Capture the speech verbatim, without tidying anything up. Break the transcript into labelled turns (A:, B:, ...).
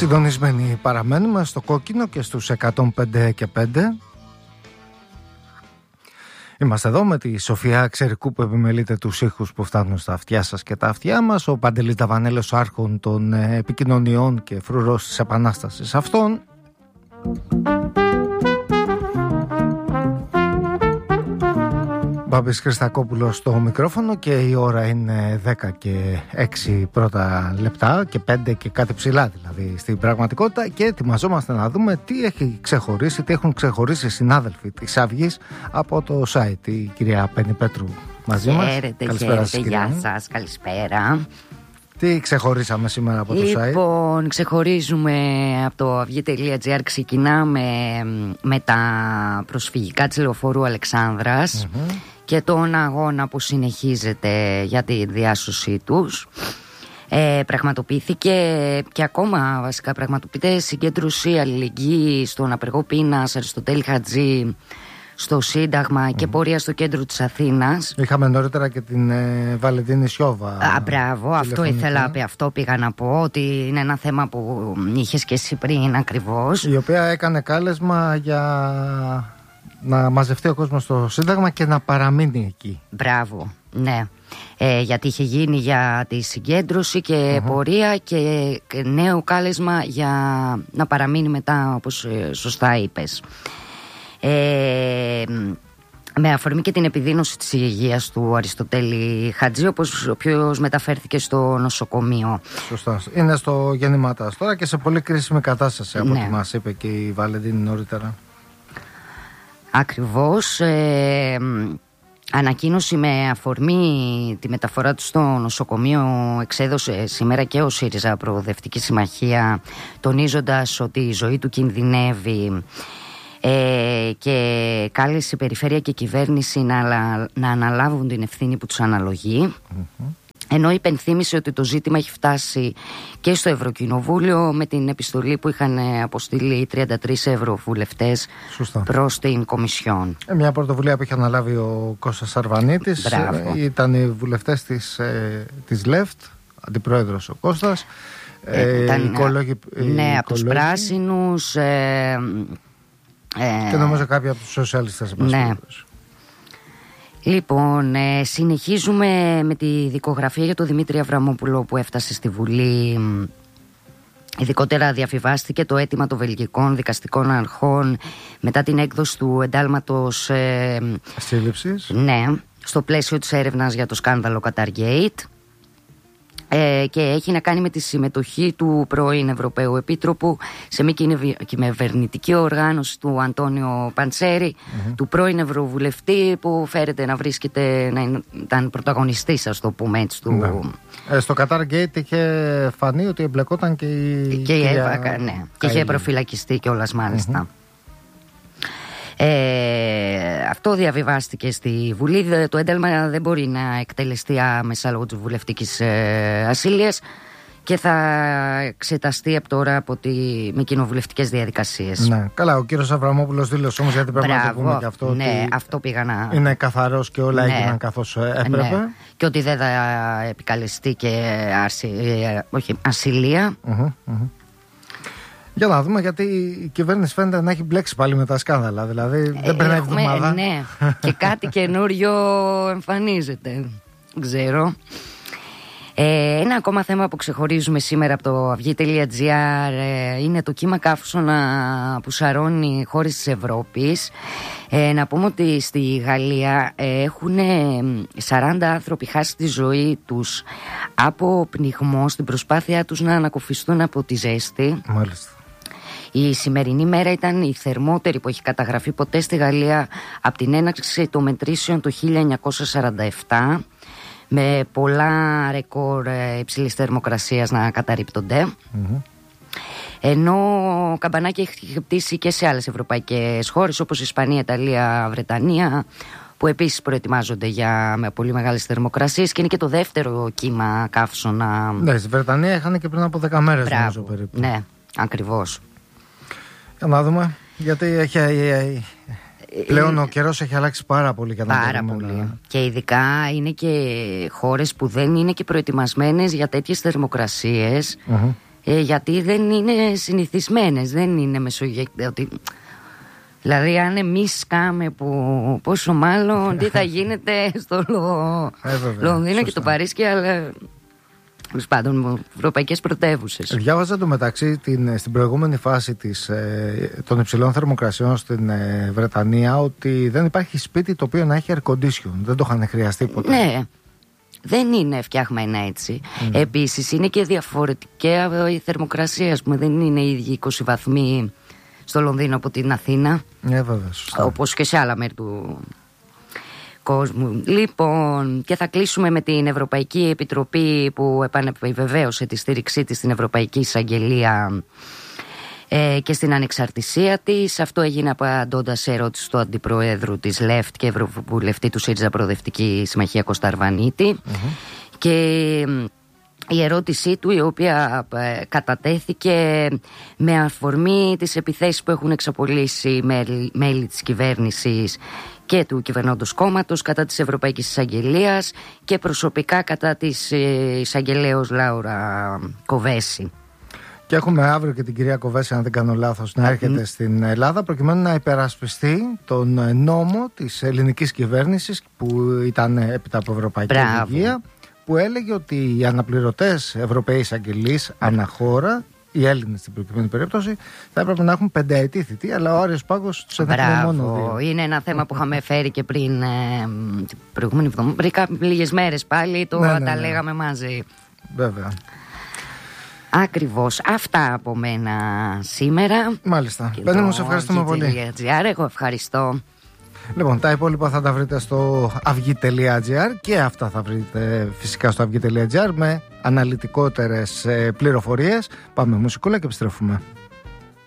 A: Συντονισμένοι παραμένουμε στο κόκκινο και στους εκατόν πέντε και πέντε. Είμαστε εδώ με τη Σοφία Ξερικού που επιμελείται τους ήχους που φτάνουν στα αυτιά σας και τα αυτιά μας. Ο Παντελής Δαβανέλος, άρχον των επικοινωνιών και φρουρός της επανάστασης αυτών. Μπάμπης Χριστακόπουλος στο μικρόφωνο και η ώρα είναι δέκα και έξι πρώτα λεπτά και πέντε και κάτι ψηλά δηλαδή στην πραγματικότητα, και ετοιμαζόμαστε να δούμε τι έχει ξεχωρίσει, τι έχουν ξεχωρίσει οι συνάδελφοι της Αυγής από το site. Η κυρία Πέννη Πέτρου μαζί μας.
B: Χαίρετε, χαίρετε, γεια σας, καλησπέρα.
A: Τι ξεχωρίσαμε σήμερα από το
B: λοιπόν,
A: site?
B: Λοιπόν, ξεχωρίζουμε από το αυγή τελεία τζι άρ, ξεκινάμε με τα προσφυγικά της Λεωφόρου Αλεξάνδρας mm-hmm. και τον αγώνα που συνεχίζεται για τη διάσωσή τους. Ε, πραγματοποιήθηκε και ακόμα βασικά πραγματοποιείται συγκέντρωση αλληλεγγύη στον απεργό πείνας Αριστοτέλη Χατζή στο Σύνταγμα mm. και πορεία στο κέντρο της Αθήνας.
A: Είχαμε νωρίτερα και την ε, Βαλεντίνη Σιώβα.
B: Α, μπράβο, αυτό ήθελα, αυτό πήγα να πω, ότι είναι ένα θέμα που είχες και εσύ πριν ακριβώς.
A: Η οποία έκανε κάλεσμα για να μαζευτεί ο κόσμος στο Σύνταγμα και να παραμείνει εκεί.
B: Μπράβο, ναι. Ε, γιατί είχε γίνει για τη συγκέντρωση και uh-huh. πορεία και νέο κάλεσμα για να παραμείνει μετά, όπως σωστά είπες. Ε, με αφορμή και την επιδείνωση της υγείας του Αριστοτέλη Χατζή, όπως ο οποίος μεταφέρθηκε στο νοσοκομείο.
A: Σωστά. Είναι στο γεννήματάς τώρα και σε πολύ κρίσιμη κατάσταση, από ό,τι ναι. μας είπε και η Βαλεντίνη νωρίτερα.
B: Ακριβώς. ε, Ανακοίνωση με αφορμή τη μεταφορά του στο νοσοκομείο εξέδωσε σήμερα και ο ΣΥΡΙΖΑ Προοδευτική Συμμαχία, τονίζοντας ότι η ζωή του κινδυνεύει. Ε, και κάλεσε η περιφέρεια και η κυβέρνηση να, να αναλάβουν την ευθύνη που τους αναλογεί. Mm-hmm. Ενώ υπενθύμησε ότι το ζήτημα έχει φτάσει και στο Ευρωκοινοβούλιο με την επιστολή που είχαν αποστείλει τριάντα τρεις ευρωβουλευτές προς την Κομισιόν. Ε,
A: μια πρωτοβουλία που είχε αναλάβει ο Κώστας Αρβανίτης. Ε, ήταν οι βουλευτές της, ε, της ΛΕΦΤ, αντιπρόεδρος ο Κώστας.
B: Ε, ήταν, οικολόγοι, ναι, από τους πράσινους. Ε,
A: Ε, και νομίζω κάποιοι από τους σοσιαλιστές.
B: Ναι. Λοιπόν, ε, συνεχίζουμε με τη δικογραφία για τον Δημήτρη Αβραμόπουλο που έφτασε στη Βουλή. Ειδικότερα διαφυβάστηκε το αίτημα των βελγικών δικαστικών αρχών μετά την έκδοση του εντάλματος ε,
A: σύλληψης.
B: Ναι, στο πλαίσιο της έρευνας για το σκάνδαλο Qatargate. Ε, και έχει να κάνει με τη συμμετοχή του πρώην Ευρωπαίου Επίτροπου σε μη κυβερνητική οργάνωση του Αντώνιο Παντσέρη, mm-hmm. του πρώην Ευρωβουλευτή που φέρεται να βρίσκεται, να ήταν πρωταγωνιστής, ας το πούμε έτσι. Του...
A: Ναι. Ε, στο Qatargate είχε φανεί ότι εμπλεκόταν και η
B: και η Εύα, ναι, και είχε προφυλακιστεί κιόλας μάλιστα. Mm-hmm. Ε, αυτό διαβιβάστηκε στη Βουλή. Το ένταλμα δεν μπορεί να εκτελεστεί άμεσα λόγω της βουλευτικής ε, ασυλίας και θα εξεταστεί από τώρα από τη, με κοινοβουλευτικές διαδικασίες.
A: Ναι, καλά, ο κύριος Αβραμόπουλος δήλωσε όμως, γιατί πρέπει Μπράβο, να το πούμε και αυτό,
B: ναι,
A: ότι
B: αυτό πήγα να...
A: είναι καθαρός και όλα
B: ναι,
A: έγιναν καθώς έπρεπε.
B: Ναι, και ότι δεν θα επικαλεστεί και αρση, όχι, ασυλία.
A: Uh-huh, uh-huh. Για να δούμε, γιατί η κυβέρνηση φαίνεται να έχει μπλέξει πάλι με τα σκάνδαλα. Δηλαδή ε, δεν περνάει εβδομάδα.
B: Ναι, και κάτι καινούριο εμφανίζεται. Δεν ξέρω. Ε, ένα ακόμα θέμα που ξεχωρίζουμε σήμερα από το αυγή τελεία τζι άρ ε, είναι το κύμα καύσωνα που σαρώνει χώρες της Ευρώπης. Ε, να πούμε ότι στη Γαλλία ε, έχουν σαράντα άνθρωποι χάσει τη ζωή τους από πνιγμό στην προσπάθειά τους να ανακουφιστούν από τη ζέστη.
A: Μάλιστα.
B: Η σημερινή μέρα ήταν η θερμότερη που έχει καταγραφεί ποτέ στη Γαλλία από την έναρξη των μετρήσεων το χίλια εννιακόσια σαράντα επτά, με πολλά ρεκόρ υψηλής θερμοκρασίας να καταρρίπτονται. Mm-hmm. Ενώ καμπανάκι έχει χτυπήσει και σε άλλες ευρωπαϊκές χώρες όπως Ισπανία, Ιταλία, Βρετανία, που επίσης προετοιμάζονται για με πολύ μεγάλες θερμοκρασίες και είναι και το δεύτερο κύμα καύσωνα.
A: Ναι, στη Βρετανία είχαν και πριν από δέκα μέρες.
B: Μπράβο,
A: νομίζω περίπου.
B: Ναι, ακριβώς.
A: Για να δούμε, γιατί έχει, πλέον ο καιρός έχει αλλάξει πάρα πολύ. Για να
B: πάρα πολύ. Να... Και ειδικά είναι και χώρες που δεν είναι και προετοιμασμένες για τέτοιες θερμοκρασίες. Mm-hmm. ε, γιατί δεν είναι συνηθισμένες, δεν είναι μεσογειακές. Δηλαδή αν εμείς σκάμε που πόσο μάλλον τι θα γίνεται στο Λο... ε, Λονδίνο και το Παρίσι, αλλά τέλος πάντων ευρωπαϊκές πρωτεύουσες.
A: Διάβαζα το μεταξύ την, στην προηγούμενη φάση της, ε, των υψηλών θερμοκρασιών στην ε, Βρετανία ότι δεν υπάρχει σπίτι το οποίο να έχει air condition. Δεν το είχαν χρειαστεί ποτέ.
B: Ναι. Δεν είναι φτιαγμένα έτσι. Mm. Επίσης είναι και διαφορετική η θερμοκρασία. Ας πούμε, δεν είναι οι ίδιοι είκοσι βαθμοί στο Λονδίνο από την Αθήνα.
A: Ναι, βέβαια, σωστά.
B: Όπως και σε άλλα μέρη του κόσμου. Λοιπόν, και θα κλείσουμε με την Ευρωπαϊκή Επιτροπή που επανεπιβεβαίωσε τη στήριξή της στην Ευρωπαϊκή Εισαγγελία ε, και στην ανεξαρτησία της. Αυτό έγινε απαντώντας σε ερώτηση του Αντιπροέδρου της ΛΕΦΤ και Ευρωβουλευτή του ΣΥΡΙΖΑ Προοδευτική Συμμαχία Κώστα Αρβανίτη. Mm-hmm. Και η ερώτησή του, η οποία ε, κατατέθηκε με αφορμή τις επιθέσεις που έχουν εξαπολύσει μέλη, μέλη της κυβέρνησης και του κυβερνώντος κόμματος κατά της Ευρωπαϊκής Εισαγγελίας και προσωπικά κατά της ε, εισαγγελέως Λάουρα Κοβέση.
A: Και έχουμε αύριο και την κυρία Κοβέση, αν δεν κάνω λάθος, να έρχεται mm. στην Ελλάδα προκειμένου να υπερασπιστεί τον νόμο της ελληνικής κυβέρνησης που ήταν έπειτα από Ευρωπαϊκή Οδηγία, που έλεγε ότι οι αναπληρωτές Ευρωπαίοι εισαγγελείς αναχώρα, οι Έλληνες στην προκειμένη περίπτωση, θα έπρεπε να έχουν πενταετή θητεία, αλλά ο Άριος Πάγος τους έδειχνε μόνο δύο.
B: Είναι ένα θέμα που είχαμε φέρει και πριν ε, την προηγούμενη εβδομάδα, πριν λίγες μέρες πάλι, το ναι, ναι, τα ναι. λέγαμε μαζί.
A: Βέβαια.
B: Ακριβώς. Αυτά από μένα σήμερα.
A: Μάλιστα. Πέντε μου, σε ευχαριστούμε πολύ.
B: Εγώ ευχαριστώ.
A: Λοιπόν, τα υπόλοιπα θα τα βρείτε στο αυγή τελεία τζι άρ και αυτά θα βρείτε φυσικά στο αυγή τελεία τζι άρ με αναλυτικότερες πληροφορίες. Πάμε μουσικούλα και επιστρέφουμε.